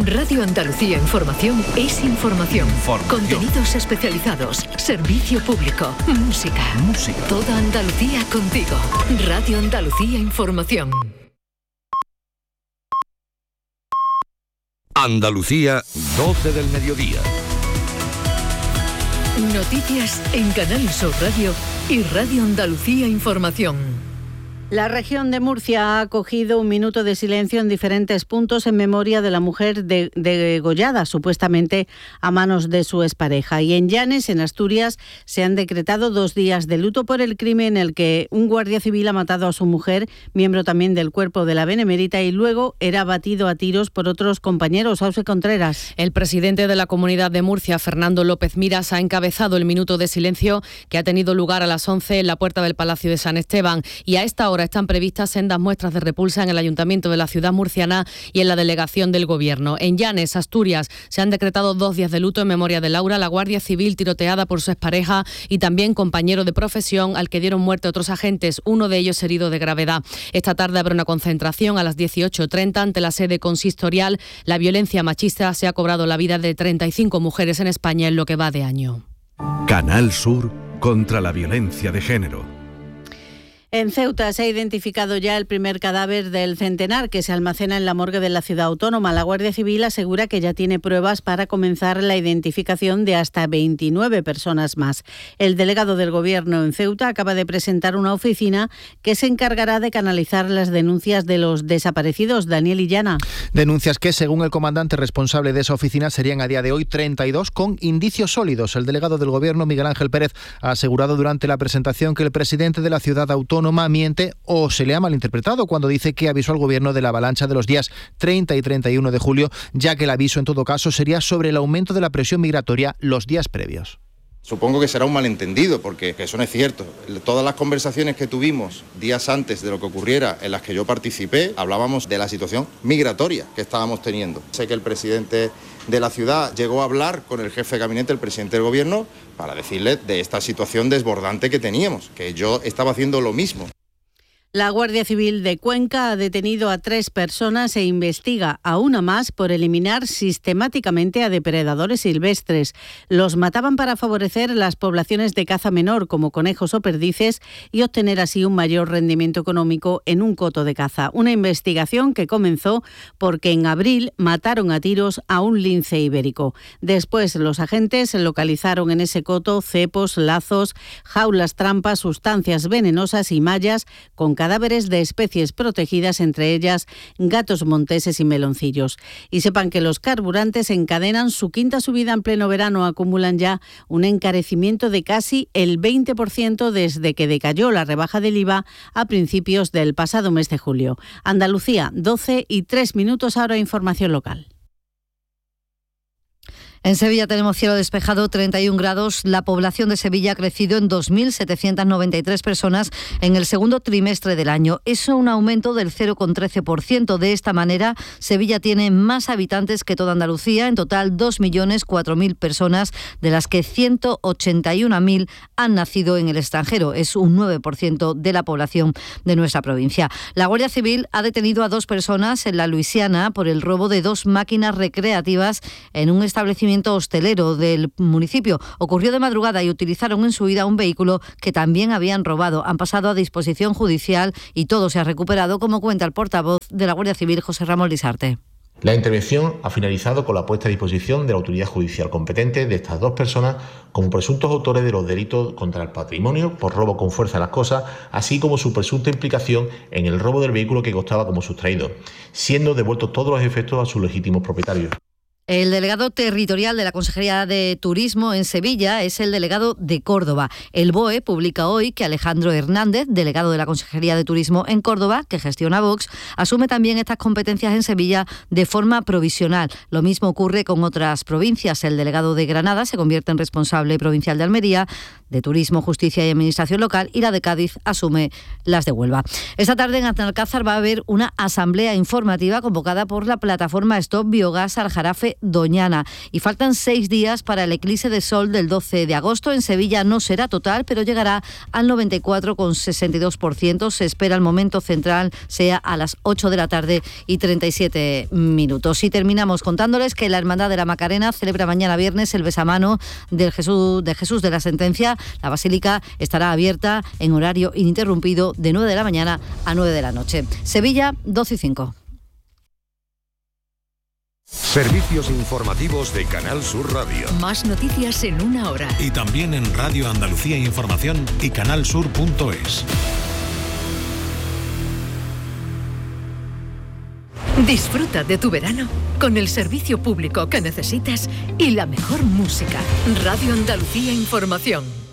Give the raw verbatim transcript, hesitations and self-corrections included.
Radio Andalucía Información es información. Formación. Contenidos especializados, servicio público, música. Música. Toda Andalucía contigo. Radio Andalucía Información. Andalucía, doce del mediodía. Noticias en Canal Sur Radio y Radio Andalucía Información. La región de Murcia ha acogido un minuto de silencio en diferentes puntos en memoria de la mujer de, degollada, supuestamente a manos de su expareja. Y en Llanes, en Asturias, se han decretado dos días de luto por el crimen en el que un guardia civil ha matado a su mujer, miembro también del cuerpo de la Benemérita, y luego era abatido a tiros por otros compañeros. Auxe Contreras. El presidente de la Comunidad de Murcia, Fernando López Miras, ha encabezado el minuto de silencio que ha tenido lugar a las once en la puerta del Palacio de San Esteban. Y a esta hora están previstas sendas muestras de repulsa en el Ayuntamiento de la ciudad murciana y en la delegación del Gobierno. En Llanes, Asturias, se han decretado dos días de luto en memoria de Laura, la guardia civil tiroteada por su expareja y también compañero de profesión al que dieron muerte otros agentes, uno de ellos herido de gravedad. Esta tarde habrá una concentración a las dieciocho treinta ante la sede consistorial. La violencia machista se ha cobrado la vida de treinta y cinco mujeres en España en lo que va de año. Canal Sur contra la violencia de género. En Ceuta se ha identificado ya el primer cadáver del centenar que se almacena en la morgue de la ciudad autónoma. La Guardia Civil asegura que ya tiene pruebas para comenzar la identificación de hasta veintinueve personas más. El delegado del Gobierno en Ceuta acaba de presentar una oficina que se encargará de canalizar las denuncias de los desaparecidos. Daniel Illana. Denuncias que, según el comandante responsable de esa oficina, serían a día de hoy treinta y dos con indicios sólidos. El delegado del Gobierno, Miguel Ángel Pérez, ha asegurado durante la presentación que el presidente de la ciudad autónoma miente o se le ha malinterpretado cuando dice que avisó al Gobierno de la avalancha de los días treinta y treinta y uno de julio, ya que el aviso en todo caso sería sobre el aumento de la presión migratoria los días previos. Supongo que será un malentendido, porque eso no es cierto. Todas las conversaciones que tuvimos días antes de lo que ocurriera, en las que yo participé, hablábamos de la situación migratoria que estábamos teniendo. Sé que el presidente de la ciudad llegó a hablar con el jefe de gabinete, el presidente del Gobierno, para decirle de esta situación desbordante que teníamos, que yo estaba haciendo lo mismo. La Guardia Civil de Cuenca ha detenido a tres personas e investiga a una más por eliminar sistemáticamente a depredadores silvestres. Los mataban para favorecer las poblaciones de caza menor, como conejos o perdices, y obtener así un mayor rendimiento económico en un coto de caza. Una investigación que comenzó porque en abril mataron a tiros a un lince ibérico. Después los agentes localizaron en ese coto cepos, lazos, jaulas trampas, sustancias venenosas y mallas con cadáveres de especies protegidas, entre ellas gatos monteses y meloncillos. Y sepan que los carburantes encadenan su quinta subida en pleno verano. Acumulan ya un encarecimiento de casi el veinte por ciento desde que decayó la rebaja del I V A a principios del pasado mes de julio. Andalucía, doce y tres minutos, ahora información local. En Sevilla tenemos cielo despejado, treinta y un grados. La población de Sevilla ha crecido en dos mil setecientas noventa y tres personas en el segundo trimestre del año. Eso un aumento del cero coma trece por ciento. De esta manera, Sevilla tiene más habitantes que toda Andalucía. En total, dos millones cuatro mil personas, de las que ciento ochenta y una mil han nacido en el extranjero. Es un nueve por ciento de la población de nuestra provincia. La Guardia Civil ha detenido a dos personas en la Luisiana por el robo de dos máquinas recreativas en un establecimiento hostelero del municipio. Ocurrió de madrugada y utilizaron en su huida un vehículo que también habían robado. Han pasado a disposición judicial y todo se ha recuperado, como cuenta el portavoz de la Guardia Civil, José Ramón Lisarte. La intervención ha finalizado con la puesta a disposición de la autoridad judicial competente de estas dos personas como presuntos autores de los delitos contra el patrimonio por robo con fuerza de las cosas, así como su presunta implicación en el robo del vehículo que costaba como sustraído, siendo devueltos todos los efectos a sus legítimos propietarios. El delegado territorial de la Consejería de Turismo en Sevilla es el delegado de Córdoba. El B O E publica hoy que Alejandro Hernández, delegado de la Consejería de Turismo en Córdoba, que gestiona Vox, asume también estas competencias en Sevilla de forma provisional. Lo mismo ocurre con otras provincias. El delegado de Granada se convierte en responsable provincial de Almería, de Turismo, Justicia y Administración Local, y la de Cádiz asume las de Huelva. Esta tarde en Alcázar va a haber una asamblea informativa convocada por la plataforma Stop Biogás Aljarafe Doñana. Y faltan seis días para el eclipse de sol del doce de agosto. En Sevilla no será total, pero llegará al noventa y cuatro coma sesenta y dos por ciento. Se espera el momento central sea a las ocho de la tarde y treinta y siete minutos. Y terminamos contándoles que la Hermandad de la Macarena celebra mañana viernes el besamano del Jesús, de Jesús de la Sentencia. La basílica estará abierta en horario ininterrumpido de nueve de la mañana a nueve de la noche. Sevilla, doce y cinco. Servicios informativos de Canal Sur Radio. Más noticias en una hora. Y también en Radio Andalucía Información y canalsur punto es. Disfruta de tu verano con el servicio público que necesitas y la mejor música. Radio Andalucía Información.